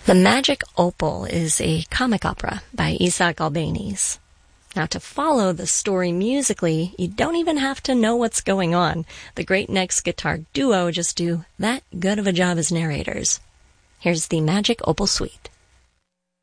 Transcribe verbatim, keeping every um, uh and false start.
The Magic Opal is a comic opera by Isaac Albéniz. Now, to follow the story musically, you don't even have to know what's going on. The Great Next Guitar Duo just do that good of a job as narrators. Here's the Magic Opal Suite.